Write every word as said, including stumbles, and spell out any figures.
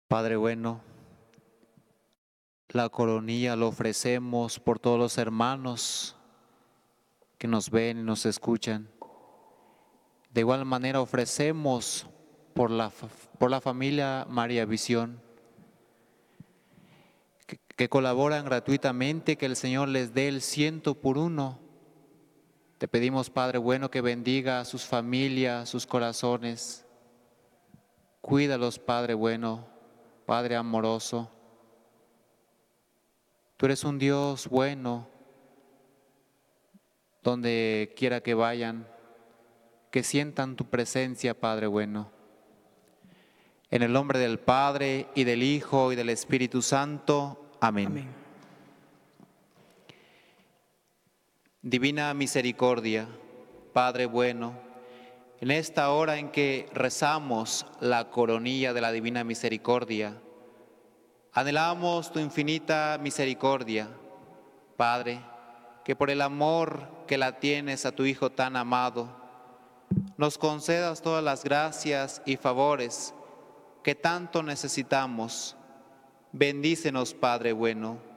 Padre bueno, la coronilla lo ofrecemos por todos los hermanos que nos ven y nos escuchan. De igual manera ofrecemos por la, por la familia María Visión, que, que colaboran gratuitamente, que el Señor les dé el ciento por uno. Te pedimos, Padre bueno, que bendiga a sus familias, sus corazones. Cuídalos, Padre bueno, Padre amoroso. Tú eres un Dios bueno, donde quiera que vayan, que sientan tu presencia, Padre bueno. En el nombre del Padre, y del Hijo, y del Espíritu Santo. Amén. Amén. Divina misericordia, Padre bueno, en esta hora en que rezamos la coronilla de la Divina Misericordia, anhelamos tu infinita misericordia, Padre, que por el amor que la tienes a tu Hijo tan amado, nos concedas todas las gracias y favores que tanto necesitamos. Bendícenos, Padre bueno,